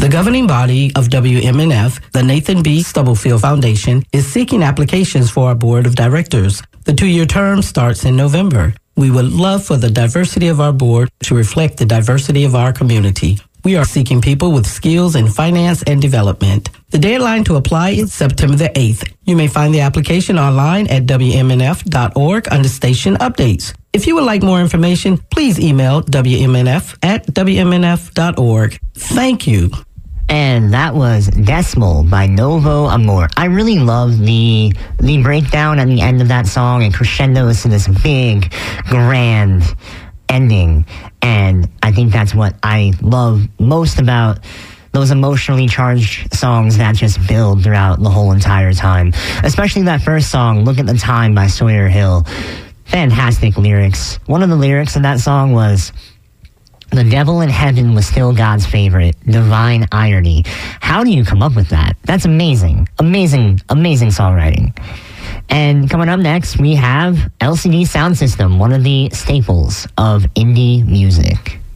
The governing body of WMNF, the Nathan B. Stubblefield Foundation, is seeking applications for our board of directors. The 2-year term starts in November. We would love for the diversity of our board to reflect the diversity of our community. We are seeking people with skills in finance and development. The deadline to apply is September the 8th. You may find the application online at WMNF.org under station updates. If you would like more information, please email WMNF@WMNF.org. Thank you. And that was Decimal by Novo Amor. I really love the breakdown at the end of that song. It crescendos to this big, grand ending. And I think that's what I love most about those emotionally charged songs that just build throughout the whole entire time. Especially that first song, Look at the Time by Sawyer Hill. Fantastic lyrics. One of the lyrics in that song was, "The devil in heaven was still God's favorite. Divine irony." How do you come up with that? That's amazing. Amazing, amazing songwriting. And coming up next, we have LCD Sound System, one of the staples of indie music.